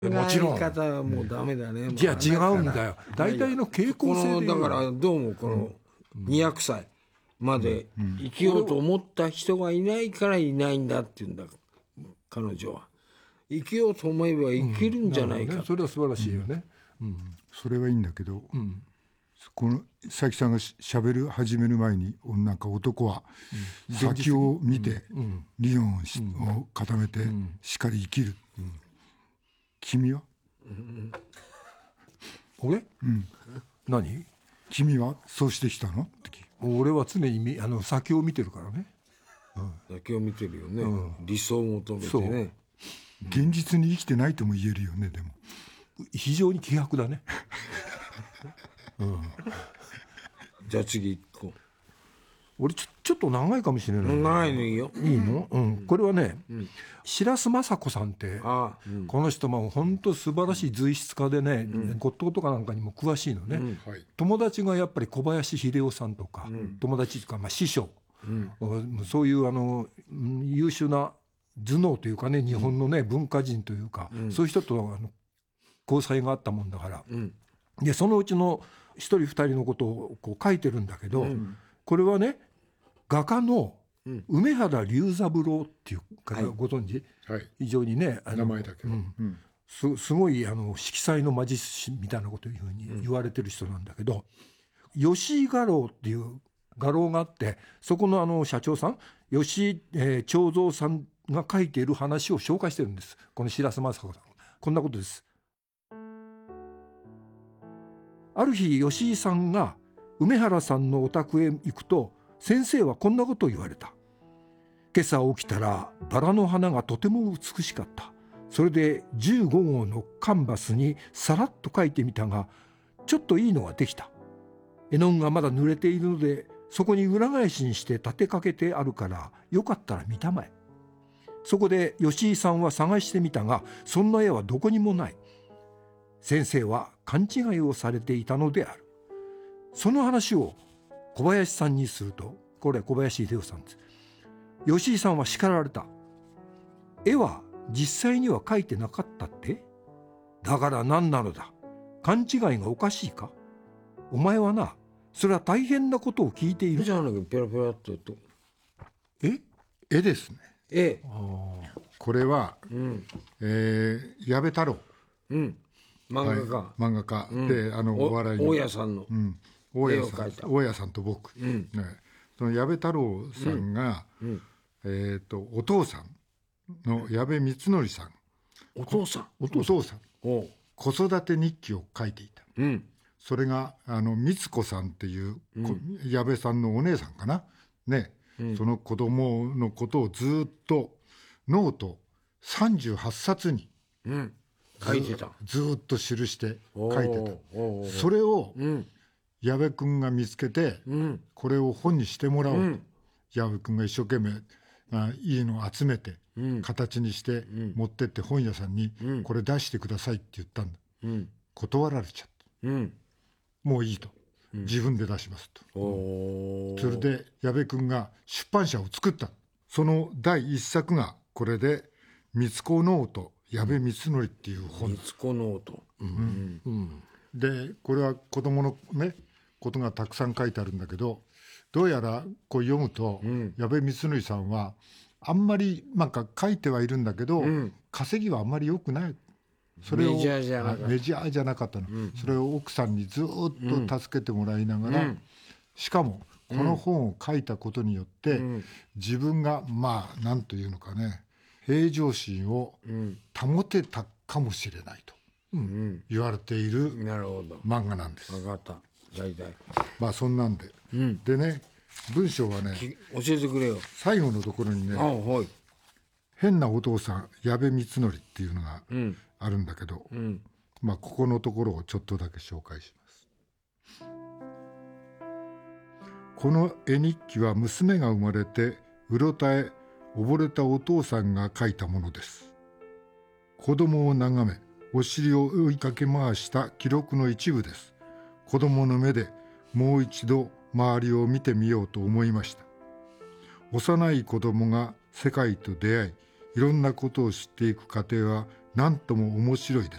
もちろん考え方はもうダメだね、 じゃあ違うんだよ。大体の傾向性でだからどうもこの200歳まで生きようと思った人がいないからいないんだっていうんだ、彼女は。生きようと思えば生きるんじゃないか、 それは素晴らしいよね。 それはいいんだけど、この佐伯さんが喋る始める前になんか男は先を見て理論を固めてしっかり生きる、君は、 俺、何？ 君はそうしてきたのって聞く。 俺は常に先を見てるからね。 先を見てるよね、理想を求めてね。 現実に生きてないとも言えるよね。でも非常に希薄だね。 じゃあ次行こ俺ちょっと長いかもしれない。 長いのいいよ。 いいの？これはね、白洲雅子さんって、この人も本当素晴らしい随筆家でね、骨董とかなんかにも詳しいのね。友達がやっぱり小林秀夫さんとか、友達とか師匠、そういう優秀な頭脳というかね、日本のね文化人というか、そういう人と交際があったもんだから、でそのうちの一人二人のことをこう書いてるんだけど、これはね画家の梅原龍三郎っていう方ご存知、非常にね名前だけど、 すごい色彩の魔術師みたいなこというふうに言われてる人なんだけど、吉井画廊っていう画廊があって、そこの社長さん吉井、長蔵さんが書いている話を紹介してるんです、この白洲雅子さん。こんなことです。ある日吉井さんが梅原さんのお宅へ行くと、先生はこんなことを言われた。今朝起きたらバラの花がとても美しかった。それで15号のカンバスにさらっと描いてみたが、ちょっといいのができた。絵の具がまだ濡れているので、そこに裏返しにして立てかけてあるから、よかったら見たまえ。そこで吉井さんは探してみたが、そんな絵はどこにもない。先生は勘違いをされていたのである。その話を小林さんにすると、これは小林秀夫さんです。吉井さんは叱られた。絵は実際には描いてなかったって？だから何なのだ。勘違いがおかしいか？お前はな、それは大変なことを聞いている。 じゃあなんかペラペラっとと絵ですね。 絵。 これは、矢部太郎、 漫画家、 漫画家で、お笑いの大家さんの、 大絵を描いた家さんと僕、その矢部太郎さんが、お父さんの矢部光則さん、 お父さん子育て日記を書いていた。それが光子さんっていう、矢部さんのお姉さんかなね、その子供のことをずっとノート38冊に、 書いてた。 ずっと記して書いてた。それを矢部君が見つけて、これを本にしてもらおうと、矢部君が一生懸命いいのを集めて、形にして持ってって本屋さんに、これ出してくださいって言ったんだ。断られちゃった。もういいと、自分で出しますと。それで矢部君が出版社を作った。その第一作がこれで光子ノート矢部光則っていう本。 光子ノート。 でこれは子供のねことがたくさん書いてあるんだけど、どうやらこう読むと、矢部光則さんはあんまりなんか書いてはいるんだけど、稼ぎはあんまり良くない。それをメジャーじゃなかった。 それを奥さんにずっと助けてもらいながら、しかもこの本を書いたことによって、自分がなんというのかね、平常心を保てたかもしれないと言われている漫画なんです。 分かった。大体そんなんで、でね、文章はね、 教えてくれよ。 最後のところにね、変なお父さん矢部光則っていうのがあるんだけど、ここのところをちょっとだけ紹介します。この絵日記は娘が生まれてうろたえ溺れたお父さんが書いたものです。子供を眺めお尻を追いかけ回した記録の一部です。子供の目でもう一度周りを見てみようと思いました。幼い子供が世界と出会い、いろんなことを知っていく過程は何とも面白いです。